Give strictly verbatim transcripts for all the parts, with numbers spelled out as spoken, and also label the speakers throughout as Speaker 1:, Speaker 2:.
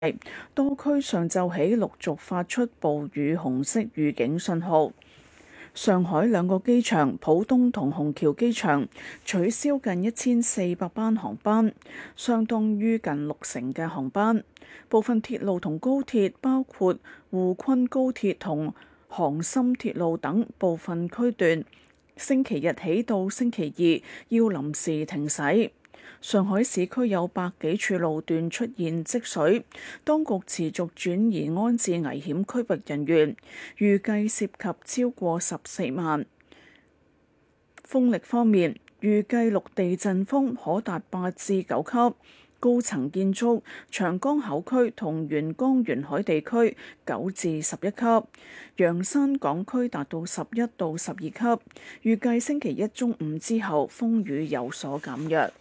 Speaker 1: 多區上晝起陸續發出暴雨紅色預警信號。上海兩個機場浦東同虹橋機場取消近一千四百班航班，相當於近六成嘅航班。部分鐵路同高鐵，包括滬昆高鐵同杭深鐵路等部分區段，星期日起到星期二要臨時停駛。上海市區有百幾處路段出現積水，當局持續轉移安置危險區域人員，預計涉及超過十四萬。風力方面，預計陸地陣風可達八至九級，高層建築長江口區同沿江沿海地區九至十一級，洋山港區達到十一到十二級。預計星期一中午之後風雨有所減弱。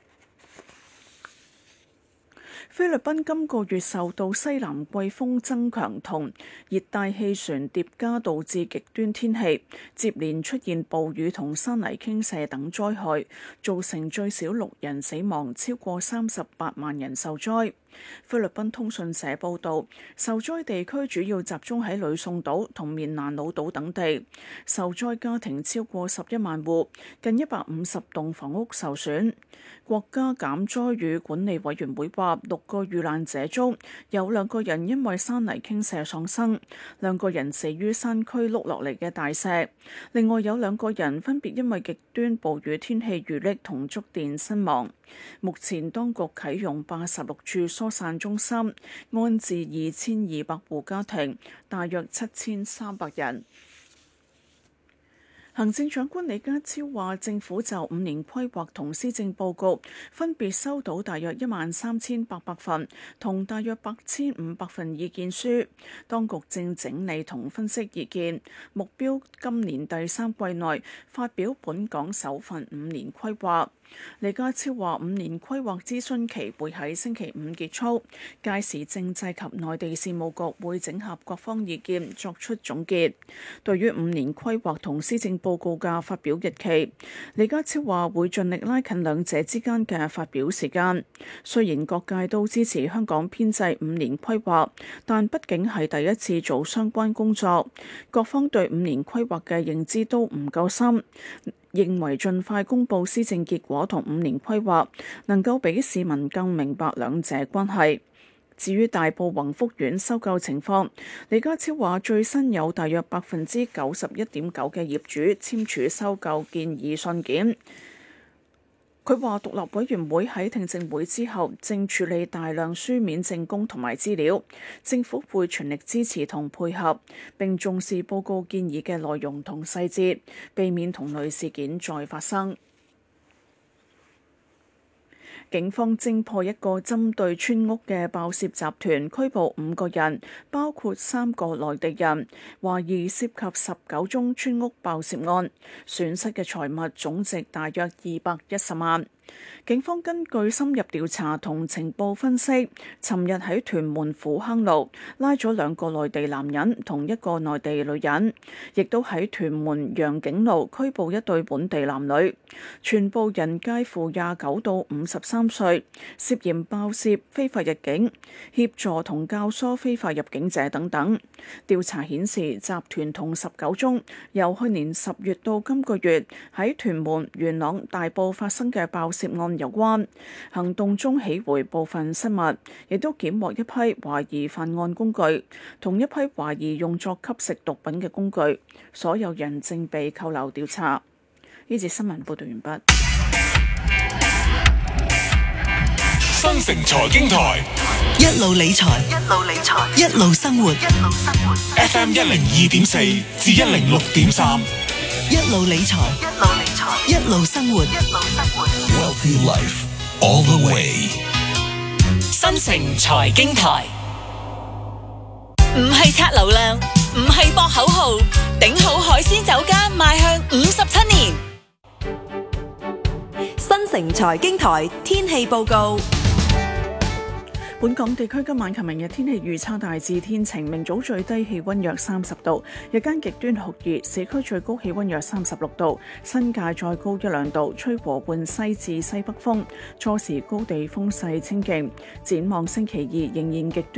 Speaker 1: 菲律賓今個月受到西南季風增強同熱帶氣旋疊加導致極端天氣，接連出現暴雨同山泥傾瀉等災害，造成最少六人死亡，超過三十八萬人受災。菲律賓通訊社報導，受災地區主要集中喺呂宋島同棉蘭老島等地，受災家庭超過十一萬戶，近一百五十棟房屋受損。國家減災與管理委員會話，六個遇難者中有兩個人因為山泥傾瀉喪生，兩個人死於山區碌落嚟嘅大石，另外有兩個人分別因為極端暴雨天氣遇溺同觸電身亡。目前當局啟用八十六處疏散中心，安置二千二百戶家庭，大約七千三百人。行政長官李家超話，政府就五年規劃同施政報告分別收到大約一萬三千八百份同大約八千五百份意見書，當局正整理同分析意見，目標今年第三季內發表本港首份五年規劃。李家超話，五年規劃諮詢期會喺星期五結束，屆時政制及內地事務局會整合各方意見作出總結。對於五年規劃同施政報告嘅發表日期，李家超話會盡力拉近兩者之間嘅發表時間。雖然各界都支持香港編制五年規劃，但畢竟係第一次做相關工作，各方對五年規劃嘅認知都唔夠深，認為盡快公佈施政結果同五年規劃，能夠俾市民更明白兩者關係。至於大埔宏福苑收購情況，李家超話最新有大約百分之九十一點九嘅業主簽署收購建議信件。佢話獨立委員會喺聽證會之後正處理大量書面證供同埋資料，政府會全力支持同配合，並重視報告建議嘅內容同細節，避免同類事件再發生。警方偵破一個針對村屋嘅爆竊集團，拘捕五個人，包括三個內地人，懷疑涉及十九宗村屋爆竊案，損失嘅財物總值大約二百一十萬。警方根據深入調查同情報分析，尋日喺屯門虎坑路拉咗兩個內地男人同一個內地女人，亦都喺屯門陽景路拘捕一對本地男女，全部人介乎廿九到五十三歲，涉嫌爆竊、非法入境、協助同教唆非法入境者等等。調查顯示，集團同十九宗由去年十月到今個月喺屯門、元朗、大埔發生嘅爆竊案有關。行動中起回部分失物，亦都檢獲一批懷疑犯案工具，同一批懷疑用作吸食毒品嘅工具。所有人正被扣留調查。呢節新聞報道完畢。
Speaker 2: 新城財經台
Speaker 3: 一路理財，
Speaker 4: 一路理財，
Speaker 3: 一路生活，
Speaker 4: 一路生活。
Speaker 2: F M 一零二點四至一零六點三，
Speaker 3: 一路理財，
Speaker 4: 一路理財，
Speaker 3: 一路生活，
Speaker 4: 一路生活。
Speaker 2: Wealthy Life all the way。
Speaker 3: 新城財經台，唔係刷流量，唔係博口號，頂好海鮮酒家邁向五十七年。
Speaker 4: 新城財經台天氣報告。
Speaker 1: 本港地區今晚及明日天氣預測大致天晴，明早最低氣溫約三十度，日間極端酷熱，市區最高氣溫約三十六度，新界再高一兩度，吹和緩西至西北風，初時高地風勢清勁。展望星期二仍然極端。